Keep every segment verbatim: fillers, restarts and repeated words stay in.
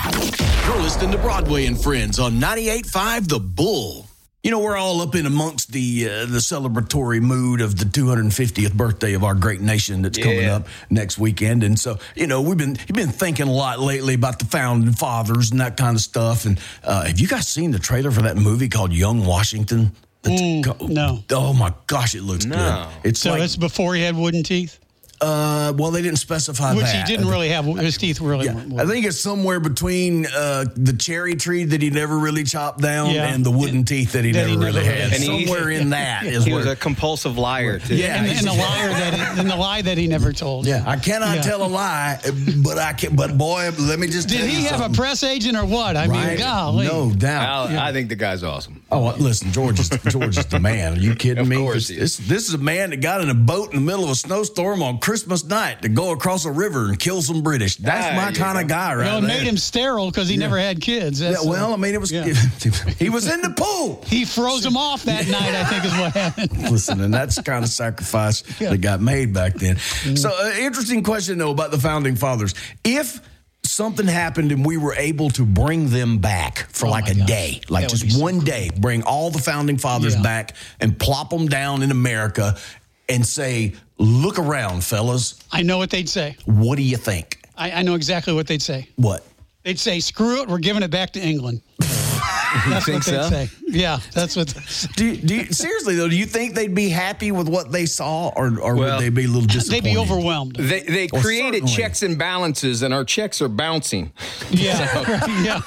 You're listening to Broadway and Friends on ninety-eight point five The Bull. You know, we're all up in amongst the uh, the celebratory mood of the two hundred fiftieth birthday of our great nation that's yeah. coming up next weekend. And so, you know, we've been you've been thinking a lot lately about the founding fathers and that kind of stuff. And uh, have you guys seen the trailer for that movie called Young Washington? Mm, no. Oh, my gosh, it looks no. good. It's so like, it's before he had wooden teeth? Uh, well, they didn't specify Which that. he didn't really have. His teeth really yeah. weren't. I think it's somewhere between uh, the cherry tree that he never really chopped down yeah. and the wooden teeth that he that never he really never had. had. Somewhere in that is he where, was a compulsive liar, too. Yeah, and, and the liar that he, and the lie that he never told. Yeah, I cannot yeah. tell a lie, but I can. But boy, let me just. Did tell he you have something. a press agent or what? I right? mean, golly. No doubt. I, yeah. I think the guy's awesome. Oh, listen, George is George is the man. Are you kidding of me? Course This, he is. this this is a man that got in a boat in the middle of a snowstorm on Christmas night to go across a river and kill some British. That's Ah, my kind go. of guy, right Well, it there. made him sterile because he Yeah. never had kids. Yeah, That's, well, uh, I mean, it was yeah. he was in the pool. He froze him off that night, I think is what happened. Listen, and that's the kind of sacrifice Yeah. that got made back then. Mm-hmm. So, uh, interesting question, though, about the Founding Fathers. If something happened and we were able to bring them back for Oh like my a gosh. day, like That would be just so one cool. day, bring all the Founding Fathers Yeah. back and plop them down in America and say, look around, fellas. I know what they'd say. What do you think? I, I know exactly what they'd say. What? They'd say, screw it, we're giving it back to England. That's think what they'd so? say. Yeah, that's what. Do you, do you, seriously, though, do you think they'd be happy with what they saw, or, or Well, would they be a little disappointed? They'd be overwhelmed. They they Well, created certainly. checks and balances, and our checks are bouncing. Yeah, right, yeah.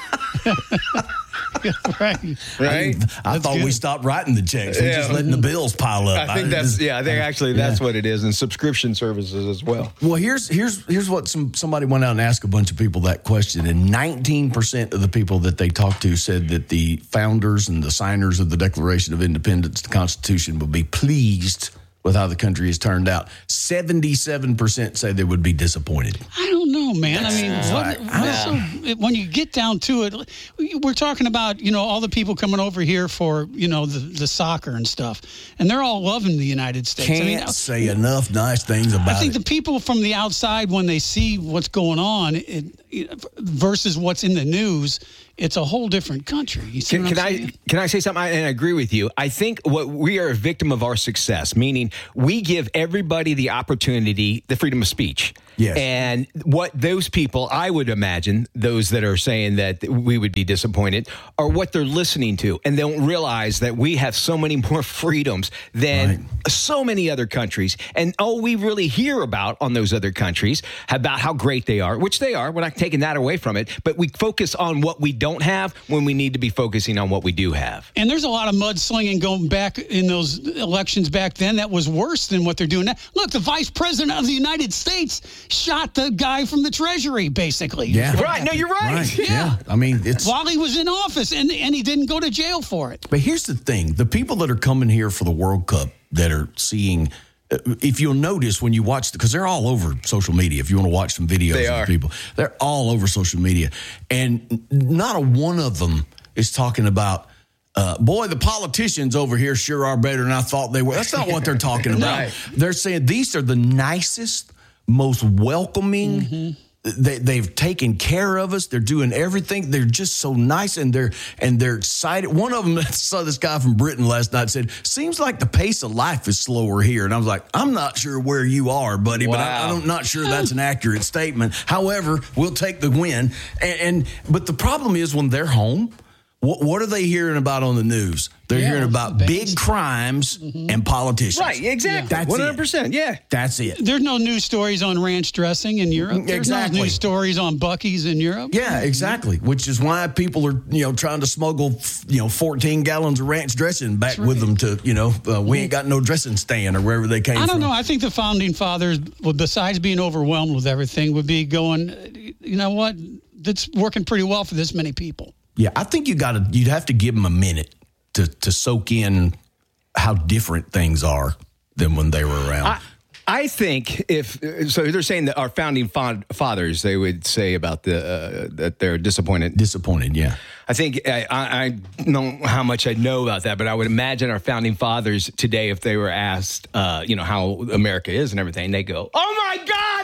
Yeah, right. Right? I That's thought we good. stopped writing the checks. We're Yeah. just letting the bills pile up. I think that's yeah. I think actually that's what it is, and subscription services as well. Well, here's here's here's what some somebody went out and asked a bunch of people that question, and nineteen percent of the people that they talked to said that the founders and the signers of the Declaration of Independence, the Constitution, would be pleased with how the country has turned out. seventy-seven percent say they would be disappointed. I don't know, man. I mean, what, right. what's so, when you get down to it, we're talking about, you know, all the people coming over here for, you know, the, the soccer and stuff, and they're all loving the United States. Can't I mean, say enough nice things about I think it. the people from the outside, when they see what's going on it, it, versus what's in the news, it's a whole different country. You see Can, what can I'm I saying? can I say something? I, and I agree with you. I think what we are a victim of our success, meaning we give everybody the opportunity, the freedom of speech. Yes. And what those people, I would imagine, those that are saying that we would be disappointed, are what they're listening to, and they don't realize that we have so many more freedoms than Right. so many other countries. And all we really hear about on those other countries about how great they are, which they are. We're not taking that away from it, but we focus on what we don't have when we need to be focusing on what we do have. And there's a lot of mudslinging going back in those elections back then that was worse than what they're doing now. Look, the vice president of the United States shot the guy from the Treasury, basically. Yeah. Right. No, you're right. Right. Yeah. Yeah. I mean, it's. While he was in office, and, and he didn't go to jail for it. But here's the thing: the people that are coming here for the World Cup that are seeing. uh, If you'll notice when you watch, because they're all over social media. If you want to watch some videos They of are. the people, they're all over social media, and not a one of them is talking about. Uh, boy, the politicians over here sure are better than I thought they were. That's not what they're talking about. Right. They're saying these are the nicest, most welcoming. Mm-hmm. They, they've taken care of us. They're doing everything. They're just so nice, and they're and they're excited. One of them, I saw this guy from Britain last night, said, "Seems like the pace of life is slower here." And I was like, "I'm not sure where you are, buddy, but I, Wow. I'm not sure that's an accurate statement. However, we'll take the win." And, and but the problem is when they're home, what, what are they hearing about on the news? They're Yeah, hearing about banks. big crimes and politicians. Right. Exactly. That's one hundred it. percent. Yeah. That's it. There's no news stories on ranch dressing in Europe. There's Exactly. no news stories on Buc-ee's in Europe. Yeah, exactly. Which is why people are, you know, trying to smuggle, you know, fourteen gallons of ranch dressing back with them to, you know, uh, we ain't got no dressing stand or wherever they came from. I don't know. I think the founding fathers, well, besides being overwhelmed with everything, would be going, you know what? That's working pretty well for this many people. Yeah, I think you got to. You'd have to give them a minute to to soak in how different things are than when they were around. I, I think if so, they're saying that our founding fa- fathers, they would say about the uh, that they're disappointed. Disappointed, yeah. I think I, I I don't know how much I know about that, but I would imagine our founding fathers today, if they were asked, uh, you know, how America is and everything, they go, "Oh my God,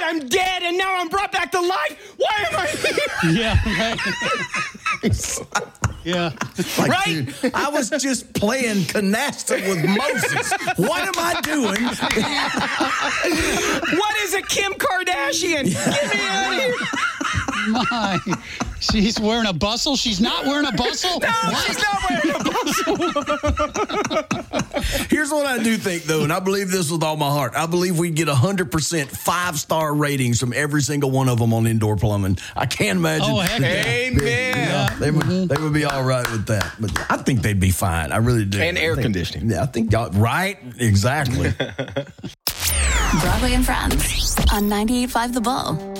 I'm dead, and now I'm brought back to life. Why am I here? Yeah, right. Yeah. Like, Right? dude, I was just playing canasta with Moses. What am I doing? What is a Kim Kardashian? Get me out of here. My. She's wearing a bustle? She's not wearing a bustle? No, she's not wearing a bustle. Here's what I do think, though, and I believe this with all my heart. I believe we'd get one hundred percent five-star ratings from every single one of them on indoor plumbing. I can't imagine. Oh, heck yeah. Amen. Yeah, they, would, Mm-hmm. they would be all right with that. But I think they'd be fine. I really do. And I air think, conditioning. Yeah, I think, y'all, right? Exactly. Broadway and Friends on ninety-eight point five The Bull.